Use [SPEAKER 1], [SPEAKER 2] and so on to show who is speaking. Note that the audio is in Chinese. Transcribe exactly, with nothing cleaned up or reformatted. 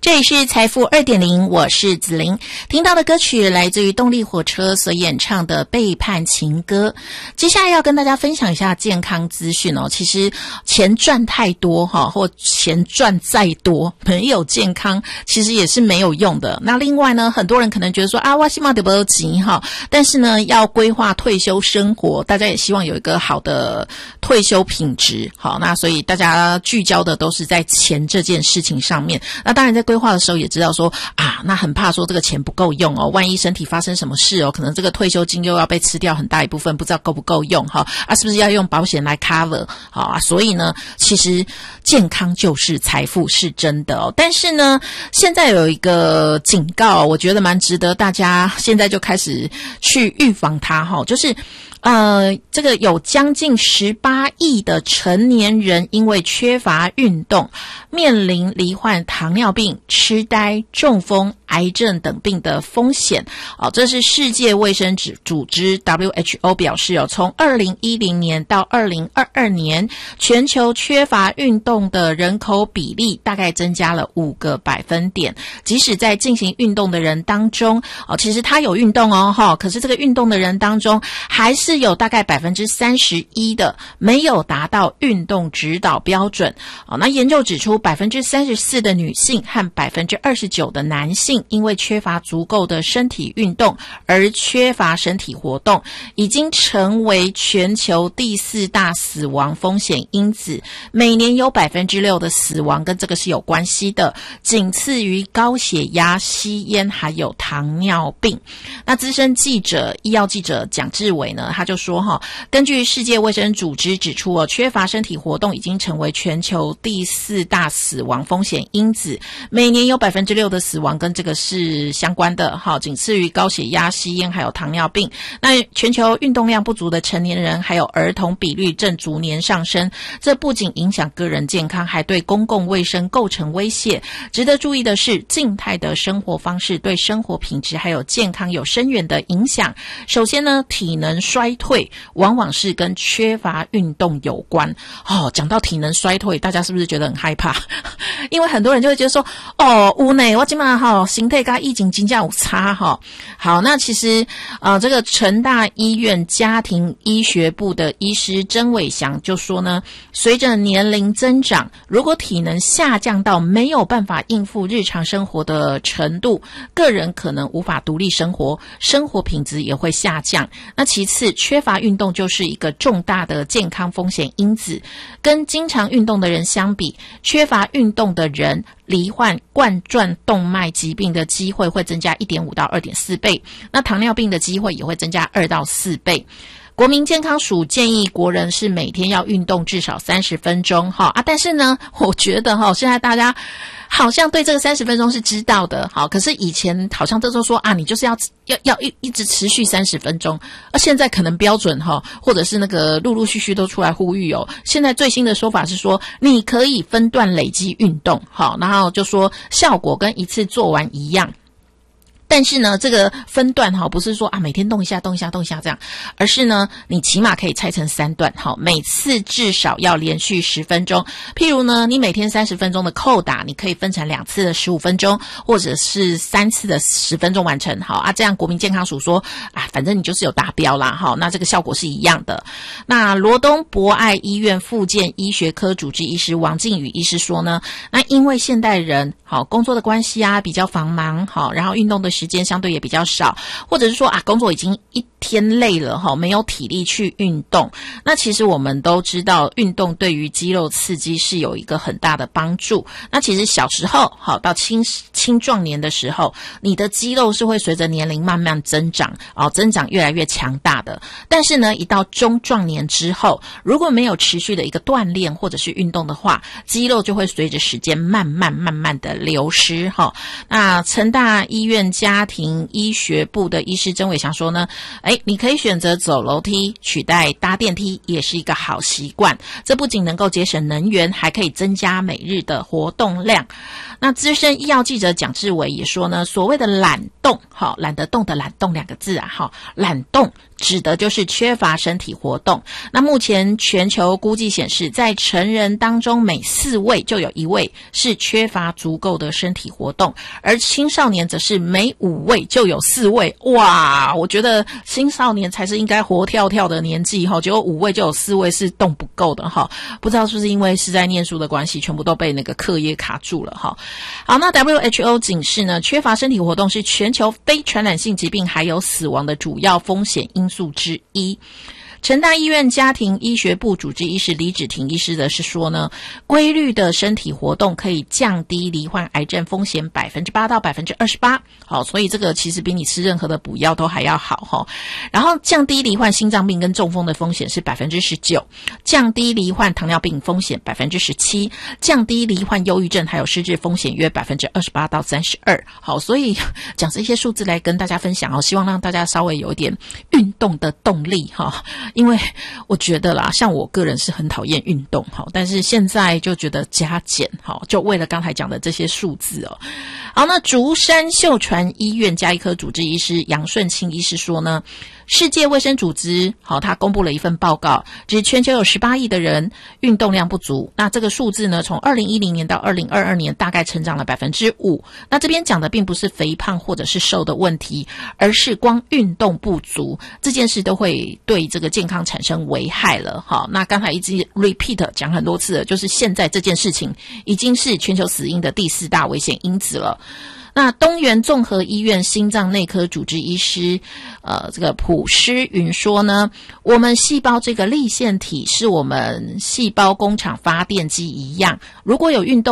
[SPEAKER 1] 这里是财富 二点零， 我是子玲。听到的歌曲来自于动力火车所演唱的背叛情歌。接下来要跟大家分享一下健康资讯哦。其实钱赚太多哈，或钱赚再多，没有健康其实也是没有用的。那另外呢，很多人可能觉得说啊，我起码得不到钱哈，但是呢，要规划退休生活，大家也希望有一个好的退休品质。好，那所以大家聚焦的都是在钱这件事情上面。那当然在规划的时候也知道说啊，那很怕说这个钱不够用哦，万一身体发生什么事哦，可能这个退休金又要被吃掉很大一部分，不知道够不够用哈啊，是不是要用保险来 cover 好啊？所以呢，其实健康就是财富，是真的哦。但是呢，现在有一个警告，我觉得蛮值得大家现在就开始去预防它哈，就是呃，这个有将近十八亿的成年人因为缺乏运动，面临罹患糖尿病、痴呆、中风、癌症等病的风险。哦，这是世界卫生组织 W H O 表示哦，从二零一零年到二零二二年，全球缺乏运动的人口比例大概增加了五个百分点。即使在进行运动的人当中，哦，其实他有运动哦，哈，可是这个运动的人当中，还是有大概百分之三十一的没有达到运动指导标准。哦，那研究指出，百分之三十四的女性和百分之二十九的男性，因为缺乏足够的身体运动而缺乏身体活动，已经成为全球第四大死亡风险因子。每年有百分之六的死亡跟这个是有关系的，仅次于高血压、吸烟还有糖尿病。那资深记者、医药记者蒋志伟呢，他就说哈，根据世界卫生组织指出哦，缺乏身体活动已经成为全球第四大死亡风险因子，每年有百分之六的死亡跟这个是相关的哈，仅次于高血压、吸烟还有糖尿病。那全球运动量不足的成年人还有儿童比率正逐年上升，这不仅影响个人健康，还对公共卫生构成威胁。值得注意的是，静态的生活方式对生活品质还有健康有深远的影响。首先呢，体能衰退往往是跟缺乏运动有关。哦，讲到体能衰退，大家是不是觉得很害怕？因为很多人就会觉得说，哦，有呢，我今嘛哈形态跟疫情真正有差哈。好，那其实呃，这个成大医院家庭医学部的医师曾伟祥就说呢，随着年龄增长，如果体能下降到没有办法应付日常生活的程度，个人可能无法独立生活，生活品质也会下降。那其次，缺乏运动就是一个重大的健康风险因子。跟经常运动的人相比，缺乏运动的人罹患冠状动脉疾病的机会会增加 一点五到二点四倍，那糖尿病的机会也会增加二到四倍。国民健康署建议国人是每天要运动至少三十分钟哈啊，但是呢，我觉得哈，现在大家好像对这个三十分钟是知道的，好，可是以前好像都说说啊，你就是要要要一一直持续三十分钟，而现在可能标准哈，或者是那个陆陆续续都出来呼吁哦。现在最新的说法是说，你可以分段累积运动，好，然后就说效果跟一次做完一样。但是呢，这个分段哈，不是说啊每天动一下动一下动一下这样，而是呢，你起码可以拆成三段，好，每次至少要连续十分钟。譬如呢，你每天三十分钟的扣打，你可以分成两次的十五分钟，或者是三次的十分钟完成，好啊，这样国民健康署说啊，反正你就是有达标啦，好，那这个效果是一样的。那罗东博爱医院复健医学科主治医师王靖宇医师说呢，那因为现代人好工作的关系啊，比较繁忙，好，然后运动的时间相对也比较少，或者是说啊，工作已经一天累了哈，没有体力去运动。那其实我们都知道，运动对于肌肉刺激是有一个很大的帮助。那其实小时候好到青青壮年的时候，你的肌肉是会随着年龄慢慢增长，哦，增长越来越强大的。但是呢，一到中壮年之后，如果没有持续的一个锻炼或者是运动的话，肌肉就会随着时间慢慢慢慢的流失哈。那成大医院家庭医学部的医师曾伟祥说呢，诶，你可以选择走楼梯取代搭电梯，也是一个好习惯。这不仅能够节省能源，还可以增加每日的活动量。 那资深医药记者蒋志伟也说呢，所谓的懒动，好，懒得动的懒动两个字啊，好，懒动指的就是缺乏身体活动。那目前全球估计显示，在成人当中每四位就有一位是缺乏足够的身体活动，而青少年则是每五位就有四位。哇，我觉得青少年才是应该活跳跳的年纪哈，结果五位就有四位是动不够的哈，不知道是不是因为是在念书的关系，全部都被那个课业卡住了哈。好，那 W H O 警示呢，缺乏身体活动是全球非传染性疾病还有死亡的主要风险因素之一。成大医院家庭医学部主治医师李芷婷医师的是说呢，规律的身体活动可以降低罹患癌症风险 百分之八 到 百分之二十八。 好，所以这个其实比你吃任何的补药都还要好齁。然后降低罹患心脏病跟中风的风险是 百分之十九， 降低罹患糖尿病风险 百分之十七， 降低罹患忧郁症还有失智风险约 百分之二十八 到三十二。 好，所以讲这些数字来跟大家分享哦，希望让大家稍微有一点运动的动力齁。因为我觉得啦，像我个人是很讨厌运动，好，但是现在就觉得加减，好，就为了刚才讲的这些数字哦。好，那竹山秀传医院家医科主治医师杨顺清医师说呢，世界卫生组织好，他公布了一份报告，指全球有十八亿的人运动量不足。那这个数字呢，从二零一零年到二零二二年大概成长了 百分之五。 那这边讲的并不是肥胖或者是瘦的问题，而是光运动不足这件事都会对这个健康产生危害了。好，那刚才一直 repeat 讲很多次了，就是现在这件事情已经是全球死因的第四大危险因子了。那东元综合医院心脏内科主治医师呃，这个朴诗云说呢，我们细胞这个粒线体是我们细胞工厂发电机一样，如果有运动